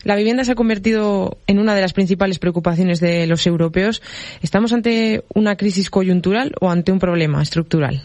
La vivienda se ha convertido en una de las principales preocupaciones de los europeos. ¿Estamos ante una crisis coyuntural o ante un problema estructural?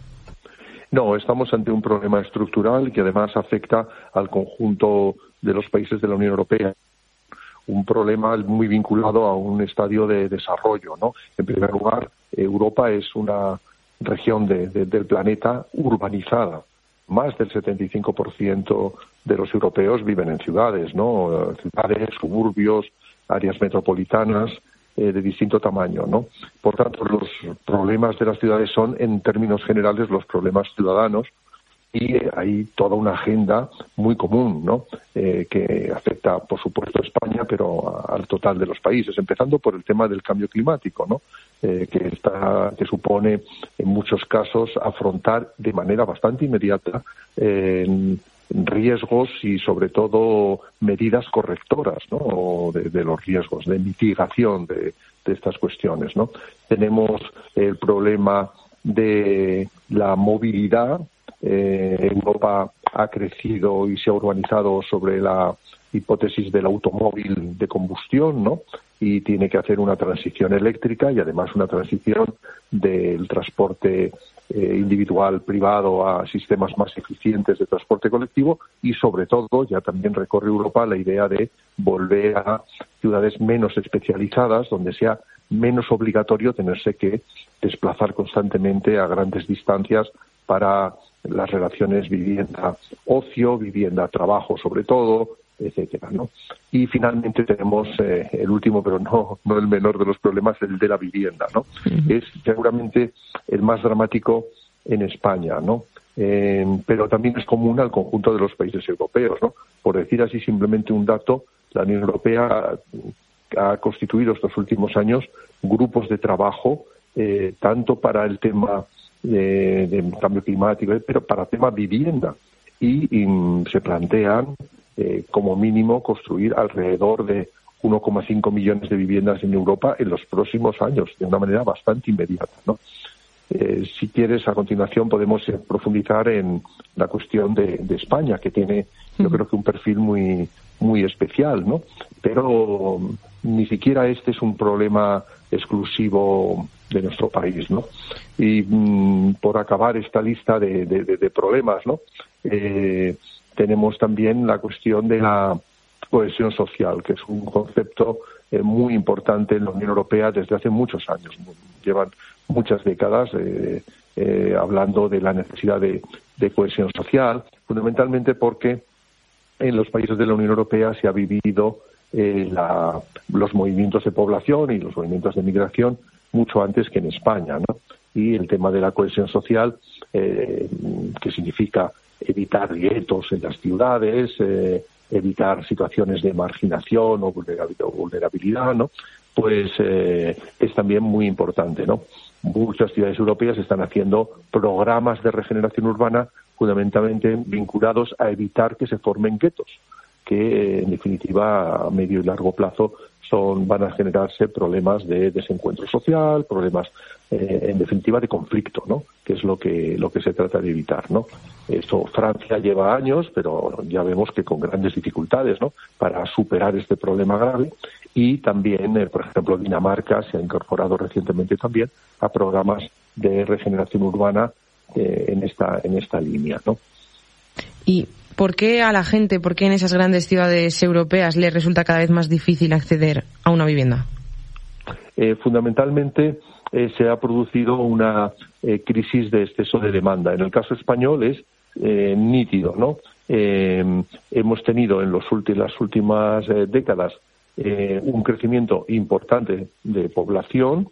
No, estamos ante un problema estructural que además afecta al conjunto de los países de la Unión Europea. Un problema muy vinculado a un estadio de desarrollo, ¿no? En primer lugar, Europa es una región del planeta urbanizada. Más del 75% de los europeos viven en ciudades, ¿no? Ciudades, suburbios, áreas metropolitanas de distinto tamaño, ¿no? Por tanto, los problemas de las ciudades son, en términos generales, los problemas ciudadanos, y hay toda una agenda muy común, ¿no? Que afecta, por supuesto, a España, pero al total de los países, empezando por el tema del cambio climático, ¿no? Que supone en muchos casos afrontar de manera bastante inmediata riesgos y sobre todo medidas correctoras, ¿no? de los riesgos, de mitigación de estas cuestiones, ¿no? Tenemos el problema de la movilidad. Europa ha crecido y se ha urbanizado sobre la hipótesis del automóvil de combustión, ¿no? Y tiene que hacer una transición eléctrica y además una transición del transporte individual privado a sistemas más eficientes de transporte colectivo, y sobre todo ya también recorre Europa la idea de volver a ciudades menos especializadas, donde sea menos obligatorio tenerse que desplazar constantemente a grandes distancias para las relaciones vivienda-ocio, vivienda-trabajo sobre todo, etcétera, ¿no? Y finalmente tenemos el último, pero no el menor de los problemas, el de la vivienda, ¿no? Uh-huh. Es seguramente el más dramático en España, ¿no? Pero también es común al conjunto de los países europeos, ¿no? Por decir así simplemente un dato, la Unión Europea ha constituido estos últimos años grupos de trabajo tanto para el tema de cambio climático, pero para el tema vivienda, y se plantean como mínimo construir alrededor de 1,5 millones de viviendas en Europa en los próximos años, de una manera bastante inmediata, ¿no? Si quieres, a continuación podemos profundizar en la cuestión de España, que tiene, yo creo que un perfil muy especial, ¿no? Pero ni siquiera este es un problema exclusivo de nuestro país, ¿no? Y por acabar esta lista de problemas, ¿no? Tenemos también la cuestión de la cohesión social, que es un concepto muy importante en la Unión Europea desde hace muchos años. Llevan muchas décadas hablando de la necesidad de cohesión social, fundamentalmente porque en los países de la Unión Europea se ha vivido los movimientos de población y los movimientos de migración mucho antes que en España, ¿no? Y el tema de la cohesión social, que significa evitar guetos en las ciudades, evitar situaciones de marginación o vulnerabilidad, ¿no? Pues es también muy importante, ¿no? Muchas ciudades europeas están haciendo programas de regeneración urbana fundamentalmente vinculados a evitar que se formen guetos, que en definitiva a medio y largo plazo van a generarse problemas de desencuentro social, problemas en definitiva de conflicto, ¿no? Que es lo que se trata de evitar, ¿no? Esto Francia lleva años, pero ya vemos que con grandes dificultades, ¿no? Para superar este problema grave, y también, por ejemplo, Dinamarca se ha incorporado recientemente también a programas de regeneración urbana en esta línea, ¿no? ¿Y por qué a la gente, por qué en esas grandes ciudades europeas les resulta cada vez más difícil acceder a una vivienda? Fundamentalmente se ha producido una crisis de exceso de demanda. En el caso español es nítido, ¿no? Hemos tenido en las últimas décadas un crecimiento importante de población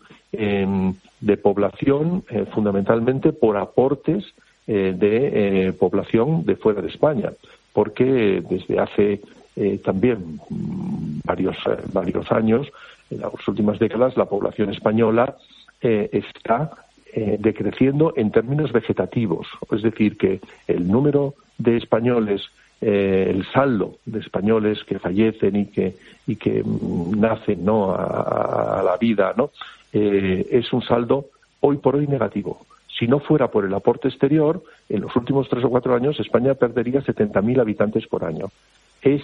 fundamentalmente por aportes de población de fuera de España, porque desde hace también varios años, en las últimas décadas, la población española está decreciendo en términos vegetativos, es decir, que el número de españoles, el saldo de españoles que fallecen y que nacen, ¿no? a la vida, ¿no? Es un saldo hoy por hoy negativo. Si no fuera por el aporte exterior, en los últimos 3 o 4 años España perdería 70.000 habitantes por año. Es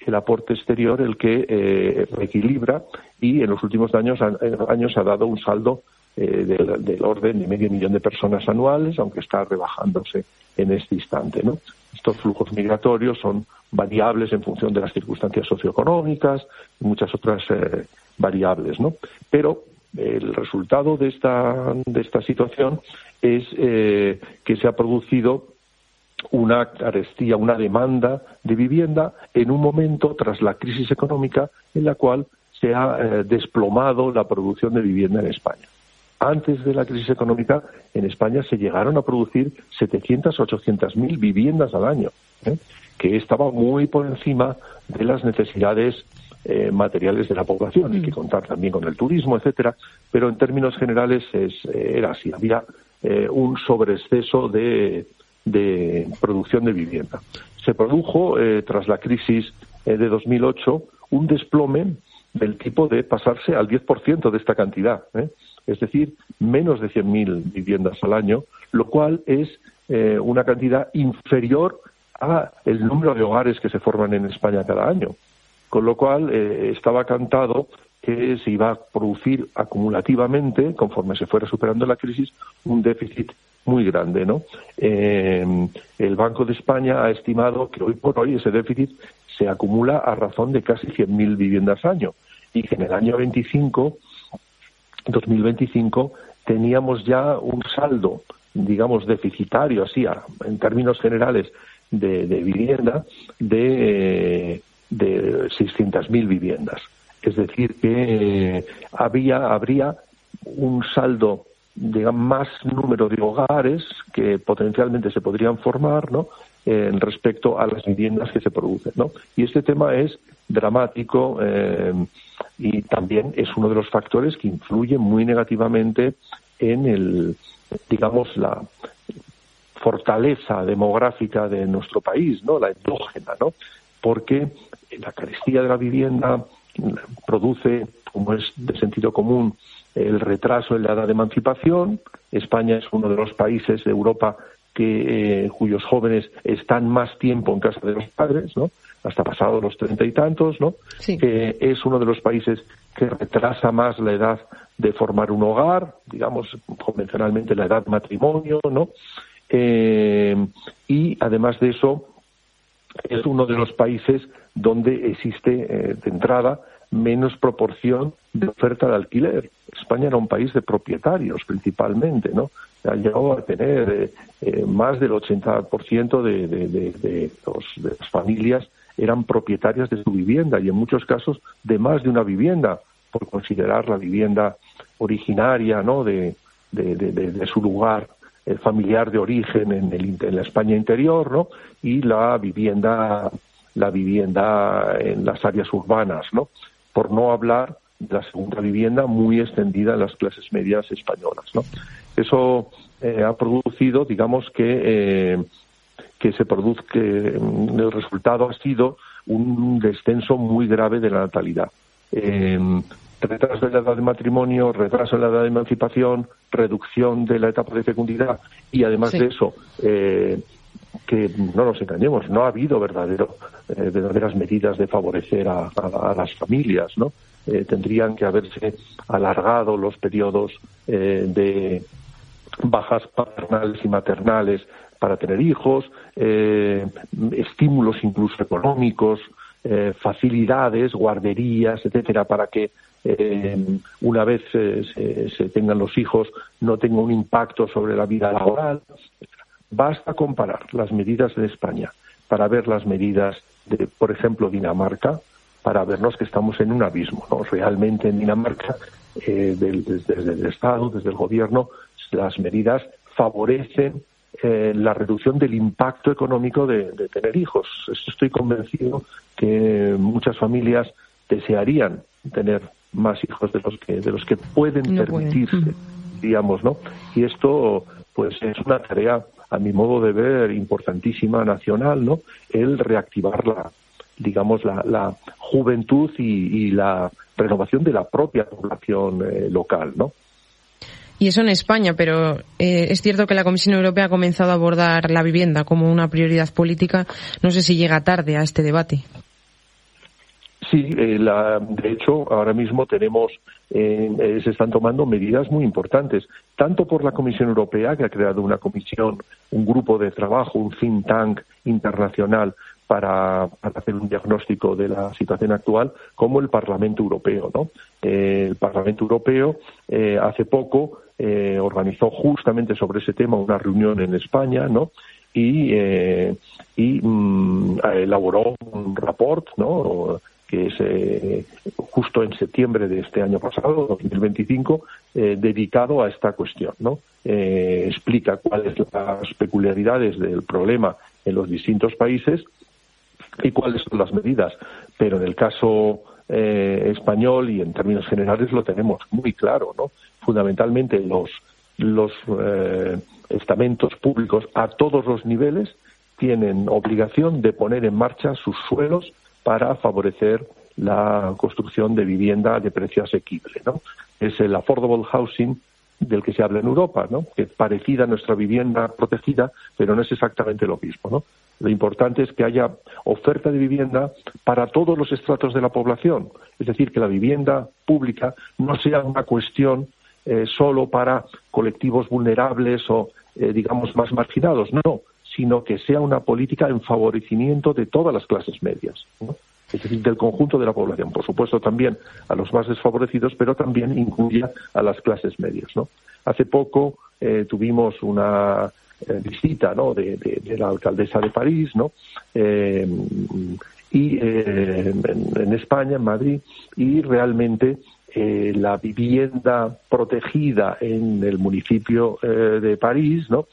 el aporte exterior el que reequilibra, y en los últimos años ha dado un saldo del orden de 500.000 de personas anuales, aunque está rebajándose en este instante, ¿no? Estos flujos migratorios son variables en función de las circunstancias socioeconómicas y muchas otras variables, ¿no? Pero el resultado de esta situación es que se ha producido una carestía, una demanda de vivienda en un momento tras la crisis económica en la cual se ha desplomado la producción de vivienda en España. Antes de la crisis económica, en España se llegaron a producir 700 o 800.000 viviendas al año, que estaba muy por encima de las necesidades materiales de la población. Hay que contar también con el turismo, etcétera, pero en términos generales era así. Había un sobreexceso de producción de vivienda. Se produjo, tras la crisis de 2008, un desplome del tipo de pasarse al 10% de esta cantidad, es decir, menos de 100.000 viviendas al año, lo cual es una cantidad inferior a el número de hogares que se forman en España cada año. Con lo cual estaba cantado que se iba a producir acumulativamente, conforme se fuera superando la crisis, un déficit muy grande, ¿no? El Banco de España ha estimado que hoy por hoy ese déficit se acumula a razón de casi 100.000 viviendas al año, y que en el año 2025, teníamos ya un saldo, digamos, deficitario, así, en términos generales, de vivienda, de 600.000 viviendas. Es decir, que habría un saldo, digamos, más número de hogares que potencialmente se podrían formar, ¿no?, respecto a las viviendas que se producen, ¿no? Y este tema es dramático y también es uno de los factores que influye muy negativamente en la fortaleza demográfica de nuestro país, ¿no?, la endógena, ¿no?, porque la carestía de la vivienda produce, como es de sentido común, el retraso en la edad de emancipación. España es uno de los países de Europa cuyos jóvenes están más tiempo en casa de los padres, ¿no?, hasta pasados los 30 y tantos, ¿no? Sí. Es uno de los países que retrasa más la edad de formar un hogar, digamos, convencionalmente la edad de matrimonio, ¿no? Y además de eso, es uno de los países donde existe, de entrada, menos proporción de oferta de alquiler. España era un país de propietarios, principalmente, ¿no? Ha llegado a tener más del 80% de las familias eran propietarias de su vivienda, y en muchos casos de más de una vivienda, por considerar la vivienda originaria, ¿no?, de su lugar familiar de origen en la España interior, ¿no?, y la vivienda en las áreas urbanas, ¿no?, por no hablar de la segunda vivienda muy extendida en las clases medias españolas, ¿no? Eso ha producido, digamos, que el resultado ha sido un descenso muy grave de la natalidad. Retraso en la edad de matrimonio, retraso en la edad de emancipación, reducción de la etapa de fecundidad, y además de eso, que no nos engañemos, no ha habido verdaderas medidas de favorecer a las familias, ¿no? Tendrían que haberse alargado los periodos de bajas paternales y maternales para tener hijos, estímulos incluso económicos, facilidades, guarderías, etcétera, para que una vez se tengan los hijos no tenga un impacto sobre la vida laboral. Basta comparar las medidas de España para ver las medidas de, por ejemplo, Dinamarca, para vernos que estamos en un abismo, ¿no? Realmente en Dinamarca, desde el Estado, desde el Gobierno, las medidas favorecen la reducción del impacto económico de tener hijos. Estoy convencido que muchas familias desearían tener más hijos de los que pueden permitirse, digamos, ¿no? Y esto, pues, es una tarea, a mi modo de ver, importantísima, nacional, ¿no?, el reactivar la juventud y la renovación de la propia población local, ¿no? Y eso en España, pero es cierto que la Comisión Europea ha comenzado a abordar la vivienda como una prioridad política. No sé si llega tarde a este debate. Sí, de hecho, ahora mismo se están tomando medidas muy importantes, tanto por la Comisión Europea, que ha creado una comisión, un grupo de trabajo, un think tank internacional para hacer un diagnóstico de la situación actual, como el Parlamento Europeo, ¿no? El Parlamento Europeo hace poco organizó justamente sobre ese tema una reunión en España, ¿no? Y elaboró un report, ¿no?, que es justo en septiembre de este año pasado, 2025, dedicado a esta cuestión, ¿no? Explica cuáles son las peculiaridades del problema en los distintos países y cuáles son las medidas. Pero en el caso español y en términos generales lo tenemos muy claro, ¿no? Fundamentalmente los estamentos públicos a todos los niveles tienen obligación de poner en marcha sus suelos para favorecer la construcción de vivienda de precio asequible, ¿no? Es el affordable housing del que se habla en Europa, ¿no? Que es parecida a nuestra vivienda protegida, pero no es exactamente lo mismo, ¿no? Lo importante es que haya oferta de vivienda para todos los estratos de la población, es decir, que la vivienda pública no sea una cuestión solo para colectivos vulnerables o, digamos, más marginados, no, sino que sea una política en favorecimiento de todas las clases medias, ¿no? Es decir, del conjunto de la población. Por supuesto, también a los más desfavorecidos, pero también incluye a las clases medias, ¿no? Hace poco tuvimos una visita, ¿no?, de la alcaldesa de París, ¿no?, y en España, en Madrid, y realmente la vivienda protegida en el municipio de París, ¿no?,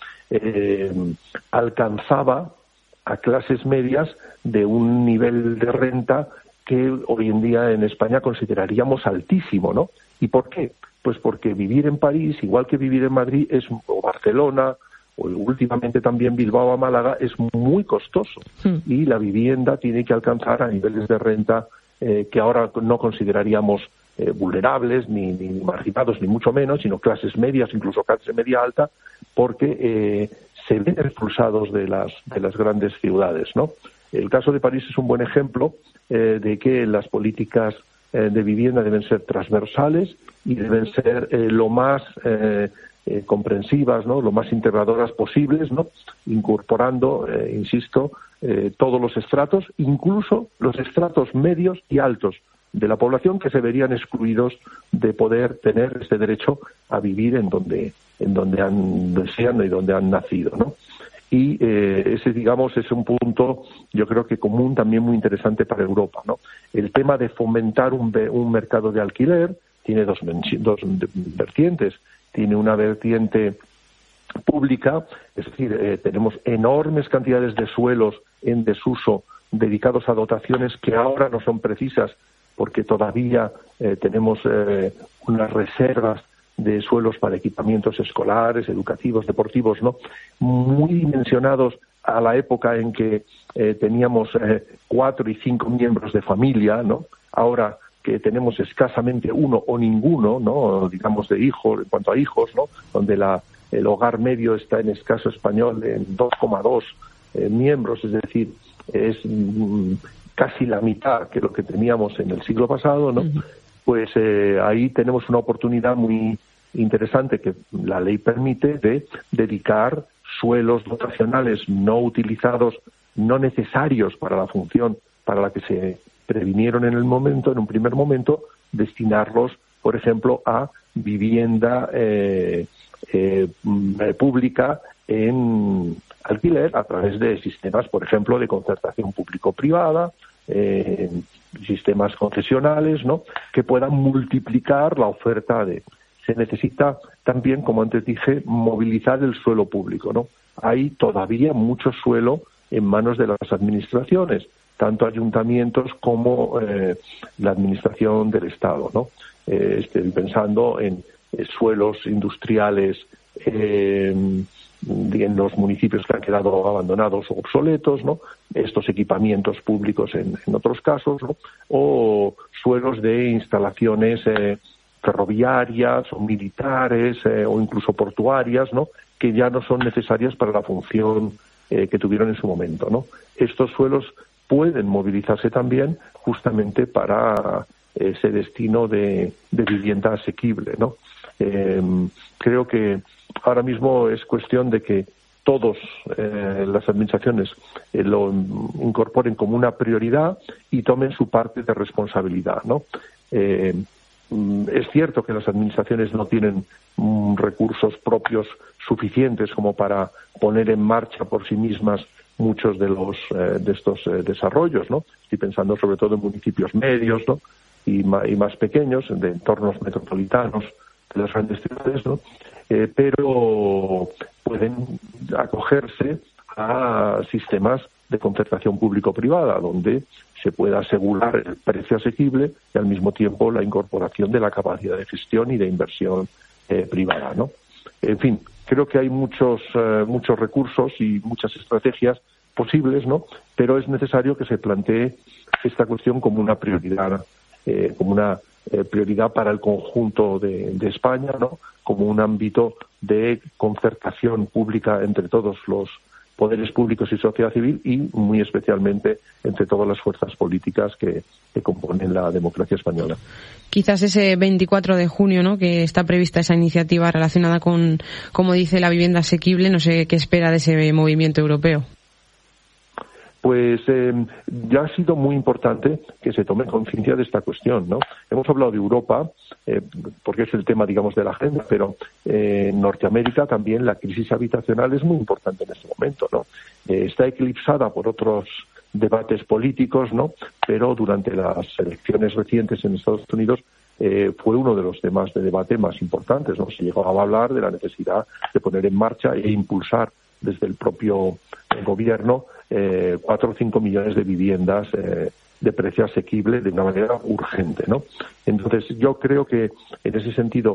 alcanzaba a clases medias de un nivel de renta que hoy en día en España consideraríamos altísimo, ¿no? ¿Y por qué? Pues porque vivir en París, igual que vivir en Madrid, o Barcelona, o últimamente también Bilbao o Málaga, es muy costoso. Y la vivienda tiene que alcanzar a niveles de renta que ahora no consideraríamos vulnerables, ni marginados, ni mucho menos, sino clases medias, incluso clase media alta, porque se ven expulsados de las grandes ciudades, ¿no? El caso de París es un buen ejemplo de que las políticas de vivienda deben ser transversales y deben ser lo más comprensivas, ¿no?, lo más integradoras posibles, ¿no?, incorporando, insisto, todos los estratos, incluso los estratos medios y altos de la población, que se verían excluidos de poder tener este derecho a vivir en donde desean y donde han nacido, ¿no? Y ese, digamos, es un punto, yo creo que común, también muy interesante para Europa, ¿no? El tema de fomentar un mercado de alquiler tiene dos vertientes. Tiene una vertiente pública, es decir, tenemos enormes cantidades de suelos en desuso dedicados a dotaciones que ahora no son precisas porque todavía tenemos unas reservas de suelos para equipamientos escolares, educativos, deportivos, ¿no?, muy dimensionados a la época en que teníamos 4 y 5 miembros de familia, ¿no? Ahora que tenemos escasamente uno o ninguno, ¿no?, digamos, de hijos, en cuanto a hijos, ¿no?, donde el hogar medio está en escaso español en 2,2 miembros, es decir, es casi la mitad que lo que teníamos en el siglo pasado, ¿no? Pues ahí tenemos una oportunidad muy interesante que la ley permite de dedicar suelos dotacionales no utilizados, no necesarios para la función para la que se previnieron en un primer momento, destinarlos, por ejemplo, a vivienda pública en alquiler a través de sistemas, por ejemplo, de concertación público-privada, sistemas concesionales, ¿no?, que puedan multiplicar la oferta Se necesita también, como antes dije, movilizar el suelo público, ¿no? Hay todavía mucho suelo en manos de las administraciones, tanto ayuntamientos como la administración del Estado, ¿no? Estoy pensando en suelos industriales en los municipios que han quedado abandonados o obsoletos, ¿no?, estos equipamientos públicos en otros casos, ¿no?, o suelos de instalaciones ferroviarias o militares o incluso portuarias, ¿no?, que ya no son necesarias para la función que tuvieron en su momento, ¿no? Estos suelos pueden movilizarse también justamente para ese destino de vivienda asequible, ¿no? Creo que ahora mismo es cuestión de que todas las administraciones lo incorporen como una prioridad y tomen su parte de responsabilidad, ¿no? Es cierto que las administraciones no tienen recursos propios suficientes como para poner en marcha por sí mismas muchos de estos desarrollos, ¿no? Estoy pensando sobre todo en municipios medios, ¿no? y más pequeños, de entornos metropolitanos de las grandes ciudades, ¿no? Pero pueden acogerse a sistemas de concertación público-privada, donde se pueda asegurar el precio asequible y al mismo tiempo la incorporación de la capacidad de gestión y de inversión privada, ¿no? En fin, creo que hay muchos recursos y muchas estrategias posibles, ¿no? Pero es necesario que se plantee esta cuestión como una prioridad, prioridad para el conjunto de España, ¿no? Como un ámbito de concertación pública entre todos los poderes públicos y sociedad civil y muy especialmente entre todas las fuerzas políticas que componen la democracia española. Quizás ese 24 de junio, ¿no?, que está prevista esa iniciativa relacionada con, como dice, la vivienda asequible, no sé qué espera de ese movimiento europeo. Pues ya ha sido muy importante que se tome conciencia de esta cuestión, ¿no? Hemos hablado de Europa, porque es el tema, digamos, de la agenda, pero en Norteamérica también la crisis habitacional es muy importante en este momento, ¿no? Está eclipsada por otros debates políticos, ¿no? Pero durante las elecciones recientes en Estados Unidos fue uno de los temas de debate más importantes, ¿no? Se llegó a hablar de la necesidad de poner en marcha e impulsar desde el propio gobierno 4 o 5 millones de viviendas de precio asequible de una manera urgente, ¿no? Entonces, yo creo que en ese sentido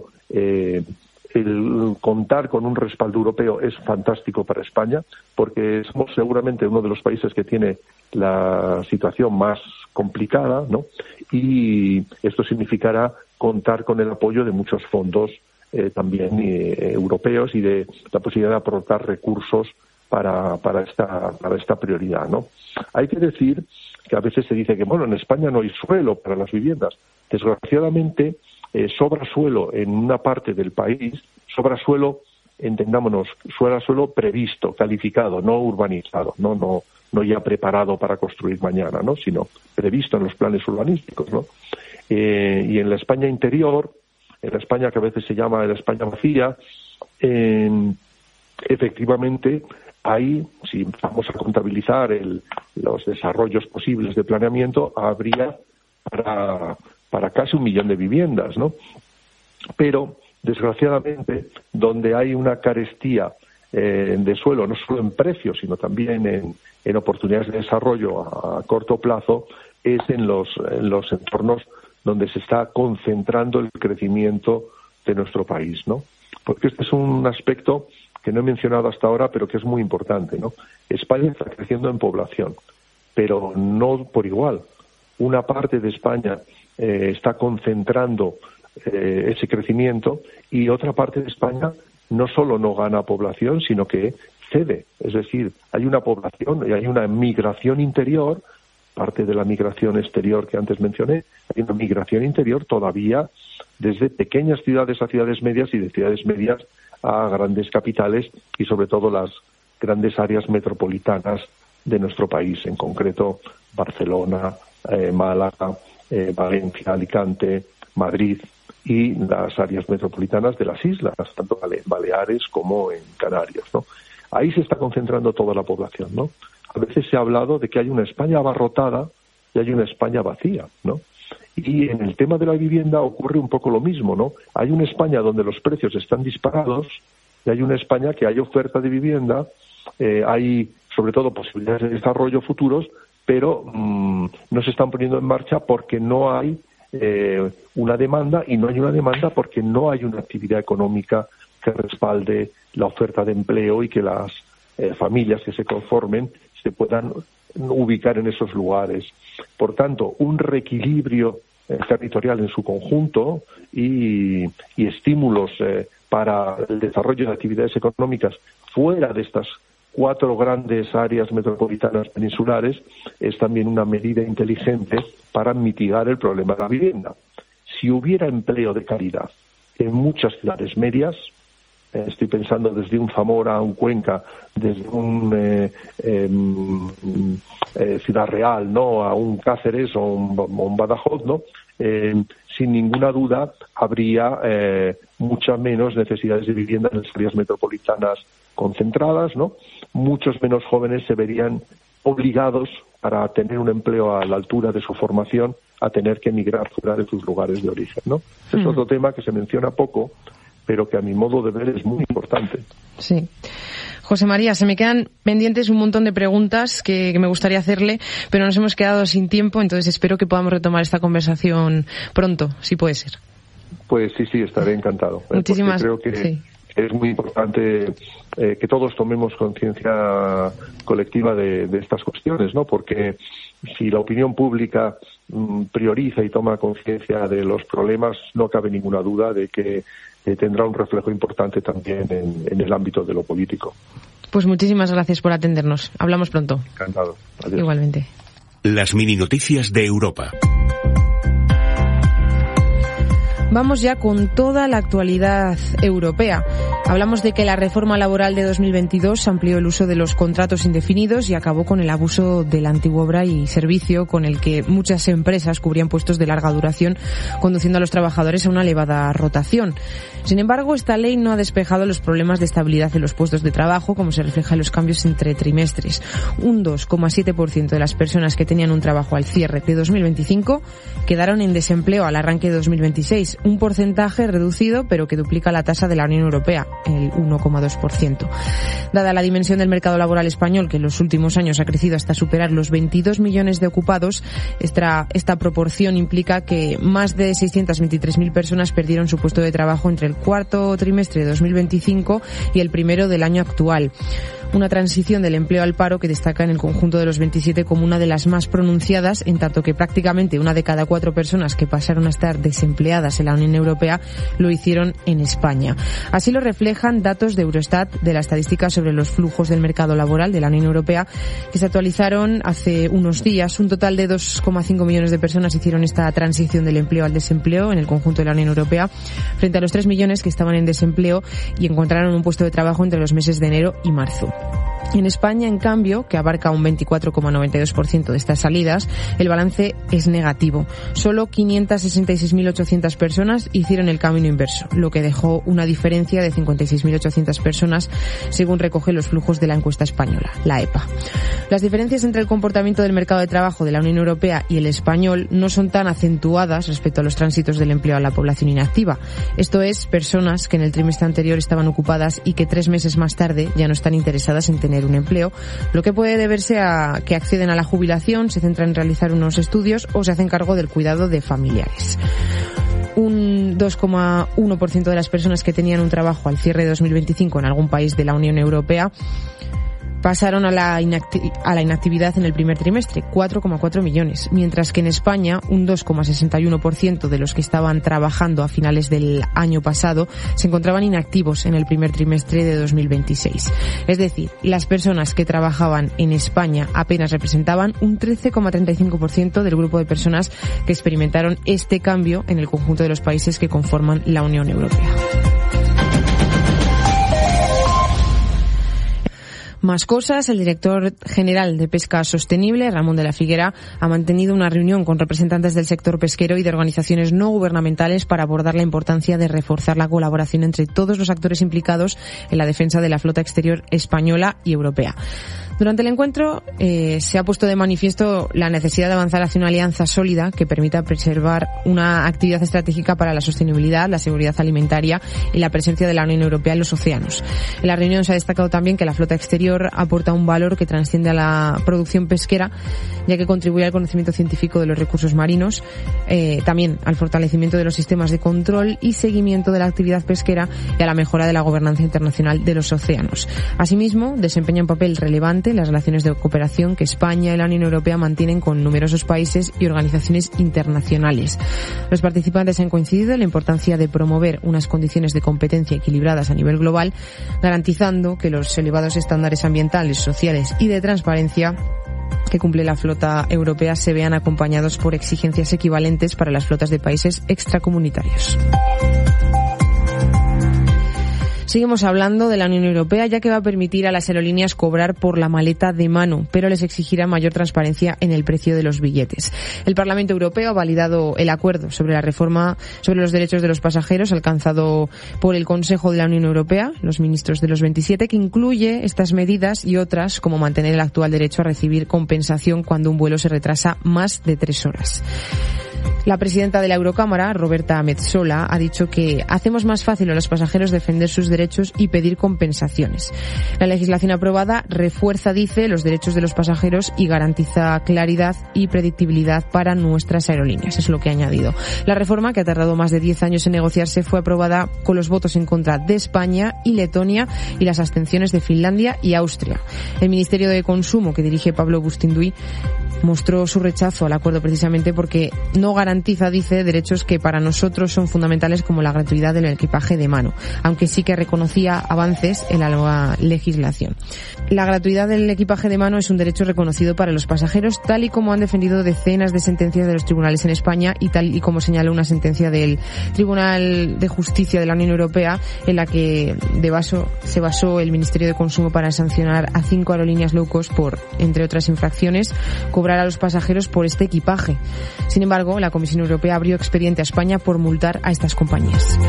el contar con un respaldo europeo es fantástico para España, porque somos seguramente uno de los países que tiene la situación más complicada, ¿no? Y esto significará contar con el apoyo de muchos fondos también europeos y de la posibilidad de aportar recursos para esta prioridad, ¿no? Hay que decir que a veces se dice que, bueno, en España no hay suelo para las viviendas. Desgraciadamente, sobra suelo en una parte del país, sobra suelo, entendámonos, sobra suelo previsto, calificado, no urbanizado, no ya preparado para construir mañana, ¿no?, sino previsto en los planes urbanísticos, ¿no? Y en la España interior, en la España que a veces se llama la España vacía, efectivamente, ahí, si vamos a contabilizar los desarrollos posibles de planeamiento, habría para casi 1 millón de viviendas, ¿no? Pero, desgraciadamente, donde hay una carestía de suelo, no solo en precios, sino también en oportunidades de desarrollo a corto plazo, es en los entornos donde se está concentrando el crecimiento de nuestro país, ¿no? Porque este es un aspecto que no he mencionado hasta ahora, pero que es muy importante, ¿no? España está creciendo en población, pero no por igual. Una parte de España está concentrando ese crecimiento y otra parte de España no solo no gana población, sino que cede. Es decir, hay una población y hay una migración interior, parte de la migración exterior que antes mencioné, hay una migración interior todavía desde pequeñas ciudades a ciudades medias y de ciudades medias a grandes capitales y sobre todo las grandes áreas metropolitanas de nuestro país, en concreto Barcelona, Málaga, Valencia, Alicante, Madrid y las áreas metropolitanas de las islas, tanto en Baleares como en Canarias, ¿no? Ahí se está concentrando toda la población, ¿no? A veces se ha hablado de que hay una España abarrotada y hay una España vacía, ¿no? Y en el tema de la vivienda ocurre un poco lo mismo, ¿no? Hay una España donde los precios están disparados y hay una España que hay oferta de vivienda, hay sobre todo posibilidades de desarrollo futuros, pero no se están poniendo en marcha porque no hay una demanda, y no hay una demanda porque no hay una actividad económica que respalde la oferta de empleo y que las familias que se conformen se puedan ubicar en esos lugares. Por tanto, un reequilibrio territorial en su conjunto y estímulos para el desarrollo de actividades económicas fuera de estas 4 grandes áreas metropolitanas peninsulares es también una medida inteligente para mitigar el problema de la vivienda. Si hubiera empleo de calidad en muchas ciudades medias, estoy pensando desde un Zamora a un Cuenca, desde un Ciudad Real, ¿no?, a un Cáceres o un Badajoz, ¿no?, sin ninguna duda habría muchas menos necesidades de vivienda en las áreas metropolitanas concentradas, ¿no? Muchos menos jóvenes se verían obligados, para tener un empleo a la altura de su formación, a tener que emigrar fuera de sus lugares de origen, ¿no? Es otro tema que se menciona poco, pero que a mi modo de ver es muy importante. Sí. José María, se me quedan pendientes un montón de preguntas que me gustaría hacerle, pero nos hemos quedado sin tiempo, entonces espero que podamos retomar esta conversación pronto, si puede ser. Pues sí, estaré encantado. Muchísimas gracias. Creo que es muy importante que todos tomemos conciencia colectiva de estas cuestiones, ¿no? Porque si la opinión pública prioriza y toma conciencia de los problemas, no cabe ninguna duda de que tendrá un reflejo importante también en el ámbito de lo político. Pues muchísimas gracias por atendernos. Hablamos pronto. Encantado. Adiós. Igualmente. Las mini noticias de Europa. Vamos ya con toda la actualidad europea. Hablamos de que la reforma laboral de 2022 amplió el uso de los contratos indefinidos y acabó con el abuso de la antigua obra y servicio con el que muchas empresas cubrían puestos de larga duración, conduciendo a los trabajadores a una elevada rotación. Sin embargo, esta ley no ha despejado los problemas de estabilidad en los puestos de trabajo, como se refleja en los cambios entre trimestres. Un 2,7% de las personas que tenían un trabajo al cierre de 2025 quedaron en desempleo al arranque de 2026, un porcentaje reducido pero que duplica la tasa de la Unión Europea, el 1,2%. Dada la dimensión del mercado laboral español, que en los últimos años ha crecido hasta superar los 22 millones de ocupados, esta proporción implica que más de 623.000 personas perdieron su puesto de trabajo entre el cuarto trimestre de 2025 y el primero del año actual. Una transición del empleo al paro que destaca en el conjunto de los 27 como una de las más pronunciadas, en tanto que prácticamente una de cada 4 personas que pasaron a estar desempleadas en la Unión Europea lo hicieron en España. Así lo reflejan datos de Eurostat de la estadística sobre los flujos del mercado laboral de la Unión Europea, que se actualizaron hace unos días. Un total de 2,5 millones de personas hicieron esta transición del empleo al desempleo en el conjunto de la Unión Europea, frente a los 3 millones que estaban en desempleo y encontraron un puesto de trabajo entre los meses de enero y marzo. En España, en cambio, que abarca un 24,92% de estas salidas, el balance es negativo. Solo 566.800 personas hicieron el camino inverso, lo que dejó una diferencia de 56.800 personas, según recoge los flujos de la encuesta española, la EPA. Las diferencias entre el comportamiento del mercado de trabajo de la Unión Europea y el español no son tan acentuadas respecto a los tránsitos del empleo a la población inactiva. Esto es, personas que en el trimestre anterior estaban ocupadas y que 3 meses más tarde ya no están interesadas en tener un empleo, lo que puede deberse a que acceden a la jubilación, se centran en realizar unos estudios o se hacen cargo del cuidado de familiares. Un 2,1% de las personas que tenían un trabajo al cierre de 2025 en algún país de la Unión Europea pasaron a la inactividad en el primer trimestre, 4,4 millones, mientras que en España un 2,61% de los que estaban trabajando a finales del año pasado se encontraban inactivos en el primer trimestre de 2026. Es decir, las personas que trabajaban en España apenas representaban un 13,35% del grupo de personas que experimentaron este cambio en el conjunto de los países que conforman la Unión Europea. Más cosas. El director general de Pesca Sostenible, Ramón de la Figuera, ha mantenido una reunión con representantes del sector pesquero y de organizaciones no gubernamentales para abordar la importancia de reforzar la colaboración entre todos los actores implicados en la defensa de la flota exterior española y europea. Durante el encuentro se ha puesto de manifiesto la necesidad de avanzar hacia una alianza sólida que permita preservar una actividad estratégica para la sostenibilidad, la seguridad alimentaria y la presencia de la Unión Europea en los océanos. En la reunión se ha destacado también que la flota exterior aporta un valor que transciende a la producción pesquera, ya que contribuye al conocimiento científico de los recursos marinos, también al fortalecimiento de los sistemas de control y seguimiento de la actividad pesquera y a la mejora de la gobernanza internacional de los océanos. Asimismo, desempeña un papel relevante importante las relaciones de cooperación que España y la Unión Europea mantienen con numerosos países y organizaciones internacionales. Los participantes han coincidido en la importancia de promover unas condiciones de competencia equilibradas a nivel global, garantizando que los elevados estándares ambientales, sociales y de transparencia que cumple la flota europea se vean acompañados por exigencias equivalentes para las flotas de países extracomunitarios. Seguimos hablando de la Unión Europea, ya que va a permitir a las aerolíneas cobrar por la maleta de mano, pero les exigirá mayor transparencia en el precio de los billetes. El Parlamento Europeo ha validado el acuerdo sobre la reforma sobre los derechos de los pasajeros alcanzado por el Consejo de la Unión Europea, los ministros de los 27, que incluye estas medidas y otras, como mantener el actual derecho a recibir compensación cuando un vuelo se retrasa más de 3 horas. La presidenta de la Eurocámara, Roberta Metsola, ha dicho que hacemos más fácil a los pasajeros defender sus derechos y pedir compensaciones. La legislación aprobada refuerza, dice, los derechos de los pasajeros y garantiza claridad y predictibilidad para nuestras aerolíneas. Es lo que ha añadido. La reforma, que ha tardado más de 10 años en negociarse, fue aprobada con los votos en contra de España y Letonia y las abstenciones de Finlandia y Austria. El Ministerio de Consumo, que dirige Pablo Bustinduy, mostró su rechazo al acuerdo precisamente porque no garantiza, dice, derechos que para nosotros son fundamentales como la gratuidad del equipaje de mano, aunque sí que reconocía avances en la nueva legislación. La gratuidad del equipaje de mano es un derecho reconocido para los pasajeros, tal y como han defendido decenas de sentencias de los tribunales en España y tal y como señaló una sentencia del Tribunal de Justicia de la Unión Europea en la que se basó el Ministerio de Consumo para sancionar a 5 aerolíneas low cost por, entre otras infracciones, cobrar a los pasajeros por este equipaje. Sin embargo, la Comisión Europea abrió expediente a España por multar a estas compañías.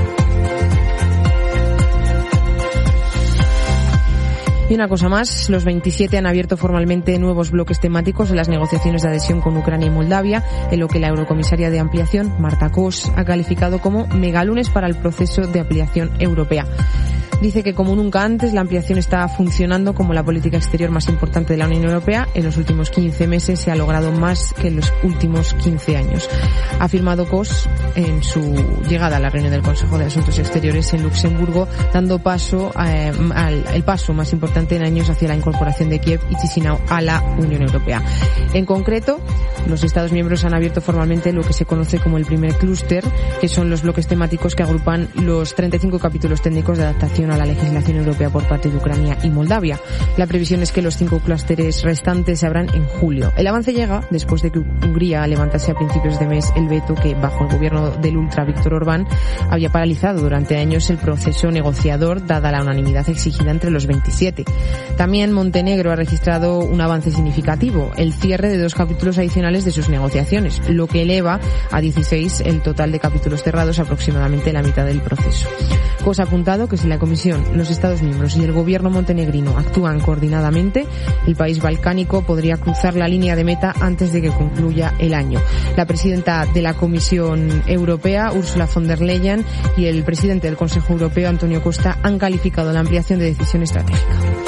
Y una cosa más, los 27 han abierto formalmente nuevos bloques temáticos en las negociaciones de adhesión con Ucrania y Moldavia, en lo que la eurocomisaria de ampliación, Marta Kos, ha calificado como megalunes para el proceso de ampliación europea. Dice que como nunca antes la ampliación está funcionando como la política exterior más importante de la Unión Europea. En los últimos 15 meses se ha logrado más que en los últimos 15 años. Ha afirmado Kos en su llegada a la reunión del Consejo de Asuntos Exteriores en Luxemburgo, dando paso el paso más importante en años hacia la incorporación de Kiev y Chisinau a la Unión Europea. En concreto, los Estados miembros han abierto formalmente lo que se conoce como el primer clúster, que son los bloques temáticos que agrupan los 35 capítulos técnicos de adaptación a la legislación europea por parte de Ucrania y Moldavia. La previsión es que los 5 clústeres restantes se abran en julio. El avance llega después de que Hungría levantase a principios de mes el veto que, bajo el gobierno del ultra Viktor Orbán, había paralizado durante años el proceso negociador, dada la unanimidad exigida entre los 27. También Montenegro ha registrado un avance significativo, el cierre de 2 capítulos adicionales de sus negociaciones, lo que eleva a 16 el total de capítulos cerrados, aproximadamente la mitad del proceso. Kos ha apuntado que si la Comisión, los Estados miembros y el gobierno montenegrino actúan coordinadamente, el país balcánico podría cruzar la línea de meta antes de que concluya el año. La presidenta de la Comisión Europea, Ursula von der Leyen, y el presidente del Consejo Europeo, Antonio Costa, han calificado la ampliación de decisión estratégica.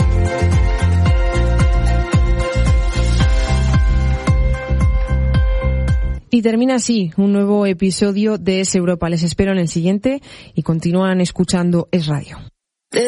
Y termina así un nuevo episodio de Es Europa. Les espero en el siguiente y continúan escuchando Es Radio.